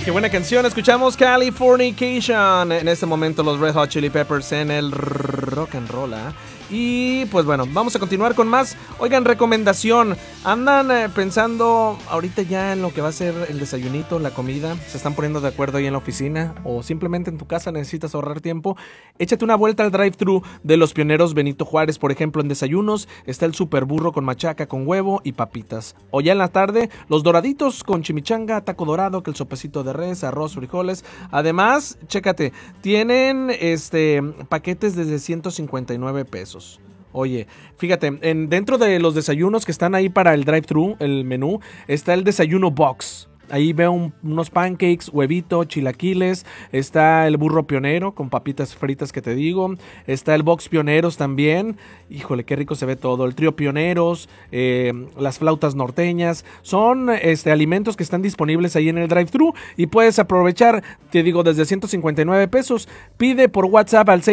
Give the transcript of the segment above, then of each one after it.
Qué buena canción, escuchamos Californication. En este momento los Red Hot Chili Peppers en el rock and roll. Y pues bueno, vamos a continuar con más. Oigan, recomendación. Andan pensando ahorita ya en lo que va a ser el desayunito, la comida. Se están poniendo de acuerdo ahí en la oficina o simplemente en tu casa necesitas ahorrar tiempo. Échate una vuelta al drive-thru de los Pioneros Benito Juárez. Por ejemplo, en desayunos está el super burro con machaca, con huevo y papitas. O ya en la tarde, los doraditos con chimichanga, taco dorado, que el sopecito de res, arroz, frijoles. Además, chécate, tienen paquetes desde 159 pesos. Oye, fíjate, dentro de los desayunos que están ahí para el drive-thru, el menú, está el desayuno box. Ahí veo unos pancakes, huevito, chilaquiles. Está el burro pionero con papitas fritas que te digo. Está el box pioneros también. Híjole, qué rico se ve todo. El trío pioneros, las flautas norteñas. Son alimentos que están disponibles ahí en el drive-thru y puedes aprovechar, te digo, desde 159 pesos. Pide por WhatsApp al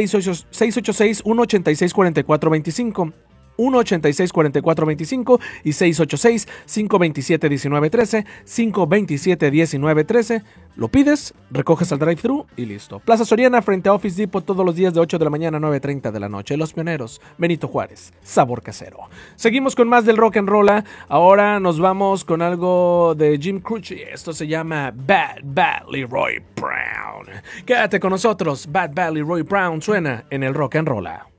686-186-4425. 186-4425 y 686-527-1913, 527-1913. Lo pides, recoges al drive-thru y listo. Plaza Soriana frente a Office Depot todos los días de 8 de la mañana a 9:30 de la noche. Los Pioneros, Benito Juárez, sabor casero. Seguimos con más del rock and roll. Ahora nos vamos con algo de Jim Croce. Esto se llama Bad Bad Leroy Brown. Quédate con nosotros. Bad Bad Leroy Brown suena en el rock and roll.